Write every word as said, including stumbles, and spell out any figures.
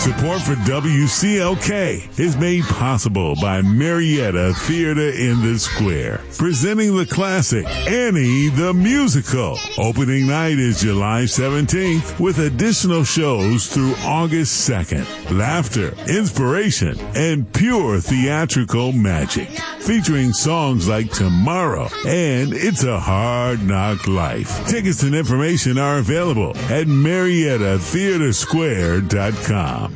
Support for W C L K is made possible by Marietta Theater in the Square, presenting the classic Annie the Musical. Opening night is July seventeenth with additional shows through August second. Laughter, inspiration, and pure theatrical magic. Featuring songs like Tomorrow and It's a Hard Knock Life. Tickets and information are available at Marietta Theater Square dot com.